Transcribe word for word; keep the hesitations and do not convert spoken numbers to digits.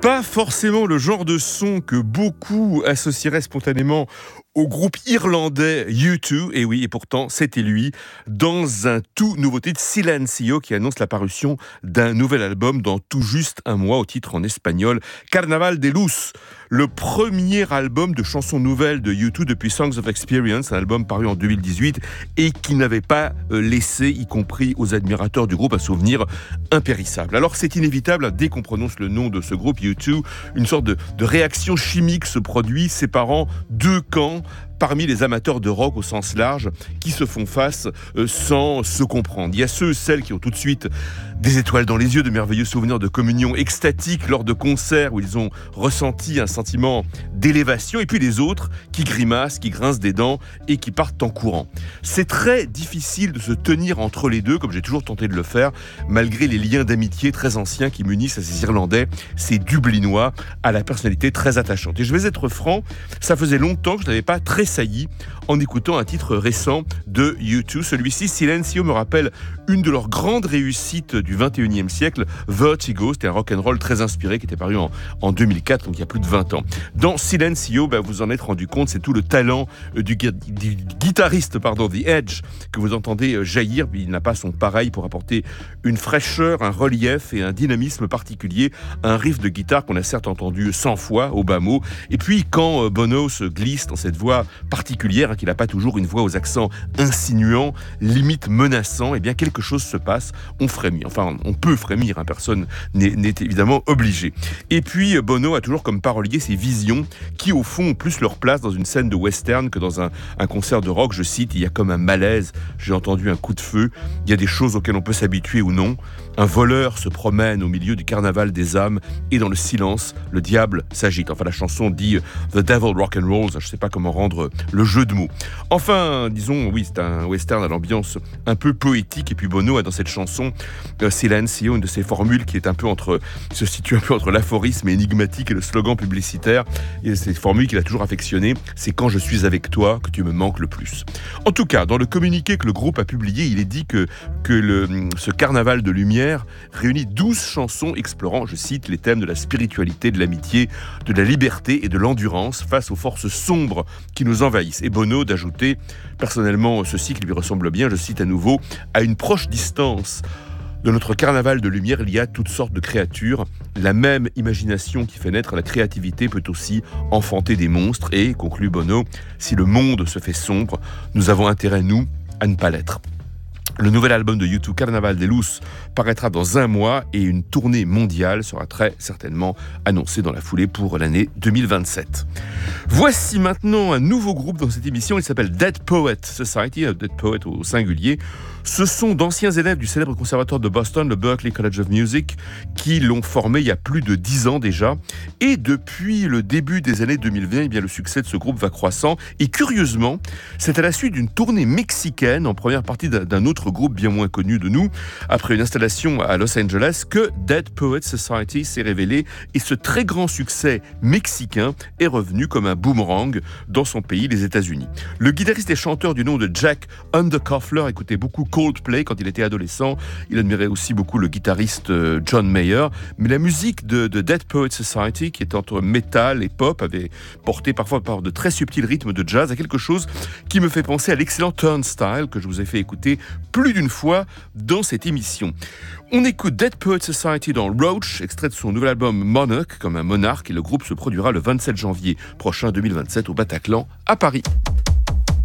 Pas forcément le genre de son que beaucoup associeraient spontanément au groupe irlandais U deux, et oui, et pourtant c'était lui, dans un tout nouveau titre, Silencio, qui annonce la parution d'un nouvel album dans tout juste un mois, au titre en espagnol, Carnaval de Luz, le premier album de chansons nouvelles de U deux depuis Songs of Experience, un album paru en deux mille dix-huit et qui n'avait pas laissé, y compris aux admirateurs du groupe, un souvenir impérissable. Alors c'est inévitable, dès qu'on prononce le nom de ce groupe U deux, une sorte de, de réaction chimique se produit, séparant deux camps parmi les amateurs de rock au sens large, qui se font face euh, sans se comprendre. Il y a ceux, celles qui ont tout de suite des étoiles dans les yeux, de merveilleux souvenirs de communion extatique lors de concerts où ils ont ressenti un sentiment d'élévation, et puis les autres qui grimacent, qui grincent des dents et qui partent en courant. C'est très difficile de se tenir entre les deux, comme j'ai toujours tenté de le faire, malgré les liens d'amitié très anciens qui m'unissent à ces Irlandais, ces Dublinois, à la personnalité très attachante. Et je vais être franc, ça faisait longtemps que je n'avais pas tressailli en écoutant un titre récent de U deux. Celui-ci, Silencio, me rappelle une de leurs grandes réussites du vingt et unième siècle, Vertigo. C'était un rock'n'roll très inspiré qui était paru en, en deux mille quatre, donc il y a plus de vingt ans. Dans Silencio, ben, vous en êtes rendu compte, c'est tout le talent euh, du, du, du guitariste pardon, The Edge que vous entendez euh, jaillir. Il n'a pas son pareil pour apporter une fraîcheur, un relief et un dynamisme particulier, un riff de guitare qu'on a certes entendu cent fois au bas mot. Et puis quand euh, Bono se glisse dans cette voix particulière, hein, qu'il n'a pas toujours une voix aux accents insinuants, limite menaçants, et bien quelque chose se passe, on frémit. Enfin, on peut frémir, hein, personne n'est, n'est évidemment obligé. Et puis Bono a toujours comme parolier ces visions qui au fond ont plus leur place dans une scène de western que dans un, un concert de rock. Je cite, il y a comme un malaise, j'ai entendu un coup de feu, il y a des choses auxquelles on peut s'habituer ou non. Un voleur se promène au milieu du carnaval des âmes et dans le silence, le diable s'agite. Enfin, la chanson dit The Devil Rock and Rolls, je ne sais pas comment rendre le jeu de mots. Enfin, disons, oui, c'est un western à l'ambiance un peu poétique, et puis Bono a dans cette chanson euh, Silencio, une de ces formules qui est un peu entre, se situe un peu entre l'aphorisme énigmatique et le slogan publicitaire. Et cette formule qu'il a toujours affectionnée, c'est quand je suis avec toi que tu me manques le plus. En tout cas, dans le communiqué que le groupe a publié, il est dit que, que le, ce carnaval de lumière réunit douze chansons explorant, je cite, les thèmes de la spiritualité, de l'amitié, de la liberté et de l'endurance face aux forces sombres qui nous envahissent. Et Bono d'ajouter, personnellement, ceci qui lui ressemble bien, je cite à nouveau, à une proche distance de notre carnaval de lumière, il y a toutes sortes de créatures. La même imagination qui fait naître la créativité peut aussi enfanter des monstres. Et, conclut Bono, si le monde se fait sombre, nous avons intérêt, nous, à ne pas l'être. Le nouvel album de U deux, Carnaval de Luz, paraîtra dans un mois et une tournée mondiale sera très certainement annoncée dans la foulée pour l'année deux mille vingt-sept. Voici maintenant un nouveau groupe dans cette émission, il s'appelle Dead Poet Society, Dead Poet au singulier. Ce sont d'anciens élèves du célèbre conservatoire de Boston, le Berklee College of Music, qui l'ont formé il y a plus de dix ans déjà. Et depuis le début des années deux mille vingt, eh bien, le succès de ce groupe va croissant. Et curieusement, c'est à la suite d'une tournée mexicaine en première partie d'un autre groupe bien moins connu de nous, après une installation à Los Angeles, que Dead Poet Society s'est révélé. Et ce très grand succès mexicain est revenu comme un boomerang dans son pays, les États-Unis. Le guitariste et chanteur du nom de Jack Underkoffler écoutait beaucoup Coldplay quand il était adolescent. Il admirait aussi beaucoup le guitariste John Mayer. Mais la musique de, de Dead Poet Society, qui est entre métal et pop, avait porté parfois par de très subtils rythmes de jazz à quelque chose qui me fait penser à l'excellent Turnstile que je vous ai fait écouter plus d'une fois dans cette émission. On écoute Dead Poet Society dans Roach, extrait de son nouvel album Monarch, comme un monarque, et le groupe se produira le vingt-sept janvier prochain deux mille vingt-sept au Bataclan à Paris.